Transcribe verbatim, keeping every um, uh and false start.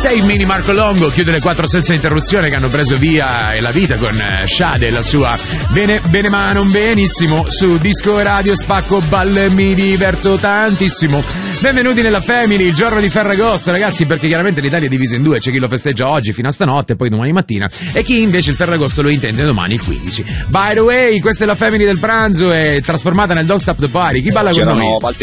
Sei Mini Marco Longo chiude le quattro senza interruzione che hanno preso via la vita con Shade e la sua bene, bene ma non benissimo su Disco Radio Spacco Balle, mi diverto tantissimo. Benvenuti nella Family, il giorno di Ferragosto, ragazzi, perché chiaramente l'Italia è divisa in due, c'è chi lo festeggia oggi fino a stanotte, poi domani mattina, e chi invece il Ferragosto lo intende domani il quindici. By the way, questa è la Family del pranzo, è trasformata nel Don't Stop the Party. Chi balla con C'erano noi?